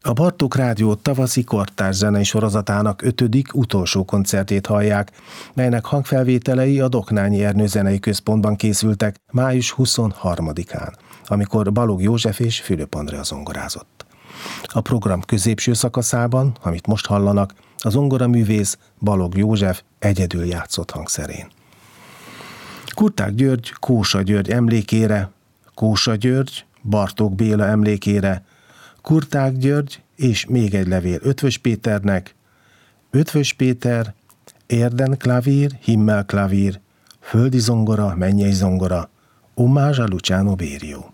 A Bartók Rádió tavaszi kortárs zenei sorozatának 5. utolsó koncertjét hallják, melynek hangfelvételei a Doknányi Ernő Zenei Központban készültek május 23-án, amikor Balogh József és Fülöp Andrea zongorázott. A program középső szakaszában, amit most hallanak, a zongoraművész Balogh József egyedül játszott hangszerén. Kurták György Kósa György emlékére, Kósa György Bartók Béla emlékére, Kurták György és még egy levél Ötvös Péternek, Ötvös Péter, érden klavír, himmel klavír, földi zongora, mennyei zongora, hommage a Luciano Berio.